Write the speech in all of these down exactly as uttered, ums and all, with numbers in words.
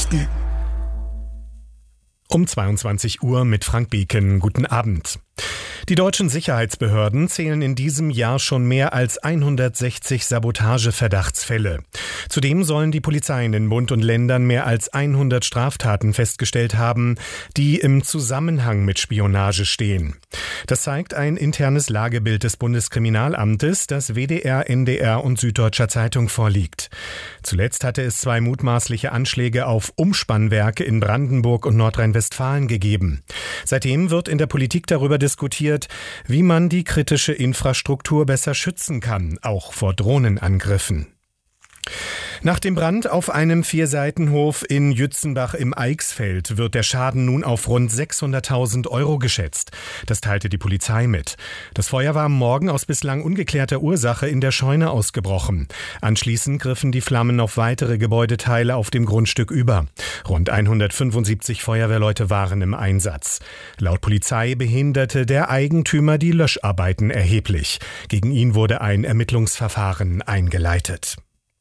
Um zweiundzwanzig Uhr mit Frank Beken. Guten Abend. Die deutschen Sicherheitsbehörden zählen in diesem Jahr schon mehr als hundertsechzig Sabotageverdachtsfälle. Zudem sollen die Polizeien in Bund und Ländern mehr als hundert Straftaten festgestellt haben, die im Zusammenhang mit Spionage stehen. Das zeigt ein internes Lagebild des Bundeskriminalamtes, das W D R, N D R und Süddeutscher Zeitung vorliegt. Zuletzt hatte es zwei mutmaßliche Anschläge auf Umspannwerke in Brandenburg und Nordrhein-Westfalen gegeben. Seitdem wird in der Politik darüber diskutiert, wie man die kritische Infrastruktur besser schützen kann, auch vor Drohnenangriffen. Nach dem Brand auf einem Vierseitenhof in Jützenbach im Eichsfeld wird der Schaden nun auf rund sechshunderttausend Euro geschätzt. Das teilte die Polizei mit. Das Feuer war am Morgen aus bislang ungeklärter Ursache in der Scheune ausgebrochen. Anschließend griffen die Flammen auf weitere Gebäudeteile auf dem Grundstück über. Rund hundertfünfundsiebzig Feuerwehrleute waren im Einsatz. Laut Polizei behinderte der Eigentümer die Löscharbeiten erheblich. Gegen ihn wurde ein Ermittlungsverfahren eingeleitet.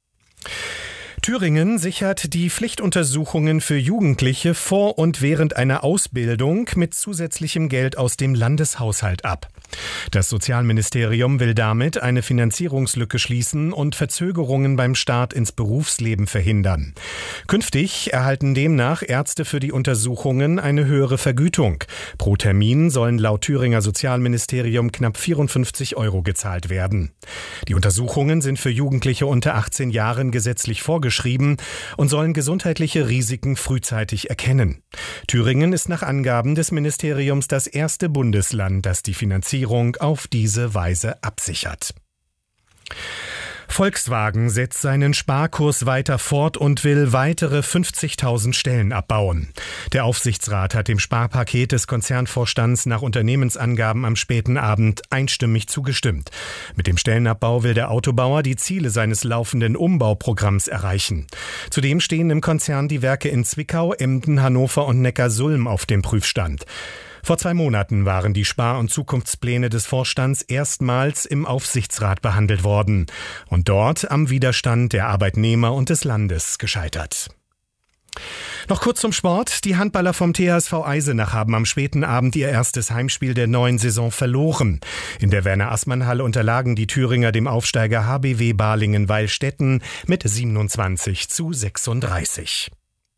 Thüringen sichert die Pflichtuntersuchungen für Jugendliche vor und während einer Ausbildung mit zusätzlichem Geld aus dem Landeshaushalt ab. Das Sozialministerium will damit eine Finanzierungslücke schließen und Verzögerungen beim Start ins Berufsleben verhindern. Künftig erhalten demnach Ärzte für die Untersuchungen eine höhere Vergütung. Pro Termin sollen laut Thüringer Sozialministerium knapp vierundfünfzig Euro gezahlt werden. Die Untersuchungen sind für Jugendliche unter achtzehn Jahren gesetzlich vorgeschrieben und sollen gesundheitliche Risiken frühzeitig erkennen. Thüringen ist nach Angaben des Ministeriums das erste Bundesland, das die Finanzierung auf diese Weise absichert. Volkswagen setzt seinen Sparkurs weiter fort und will weitere fünfzigtausend Stellen abbauen. Der Aufsichtsrat hat dem Sparpaket des Konzernvorstands nach Unternehmensangaben am späten Abend einstimmig zugestimmt. Mit dem Stellenabbau will der Autobauer die Ziele seines laufenden Umbauprogramms erreichen. Zudem stehen im Konzern die Werke in Zwickau, Emden, Hannover und Neckarsulm auf dem Prüfstand. Vor zwei Monaten waren die Spar- und Zukunftspläne des Vorstands erstmals im Aufsichtsrat behandelt worden und dort am Widerstand der Arbeitnehmer und des Landes gescheitert. Noch kurz zum Sport. Die Handballer vom T H S V Eisenach haben am späten Abend ihr erstes Heimspiel der neuen Saison verloren. In der Werner-Assmann-Halle unterlagen die Thüringer dem Aufsteiger H B W Balingen-Weilstätten mit siebenundzwanzig zu sechsunddreißig.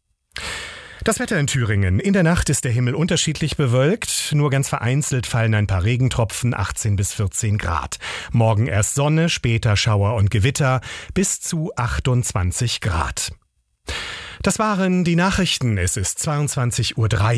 Das Wetter in Thüringen. In der Nacht ist der Himmel unterschiedlich bewölkt. Nur ganz vereinzelt fallen ein paar Regentropfen, achtzehn bis vierzehn Grad. Morgen erst Sonne, später Schauer und Gewitter, bis zu achtundzwanzig Grad. Das waren die Nachrichten. Es ist zweiundzwanzig Uhr drei.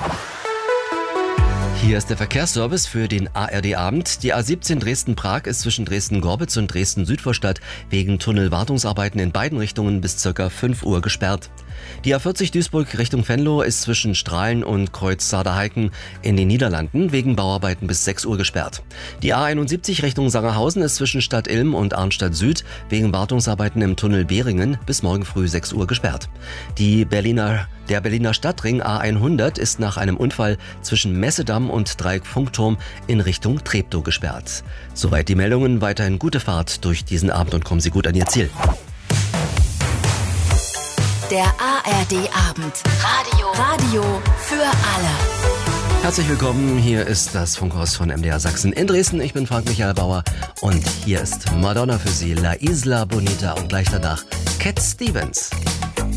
Hier ist der Verkehrsservice für den A R D-Abend. Die A siebzehn Dresden-Prag ist zwischen Dresden-Gorbitz und Dresden-Südvorstadt wegen Tunnelwartungsarbeiten in beiden Richtungen bis ca. fünf Uhr gesperrt. Die A vierzig Duisburg Richtung Venlo ist zwischen Strahlen und Kreuz Saarhausen in den Niederlanden wegen Bauarbeiten bis sechs Uhr gesperrt. Die A einundsiebzig Richtung Sangerhausen ist zwischen Stadt Ilm und Arnstadt Süd wegen Wartungsarbeiten im Tunnel Behringen bis morgen früh sechs Uhr gesperrt. Die Berliner, der Berliner Stadtring A hundert ist nach einem Unfall zwischen Messedamm und Dreieck-Funkturm in Richtung Treptow gesperrt. Soweit die Meldungen, weiterhin gute Fahrt durch diesen Abend und kommen Sie gut an Ihr Ziel. Der A R D-Abend. Radio. Radio für alle. Herzlich willkommen, hier ist das Funkhaus von M D R Sachsen in Dresden. Ich bin Frank Michael Bauer und hier ist Madonna für Sie, La Isla Bonita und gleich danach Cat Stevens.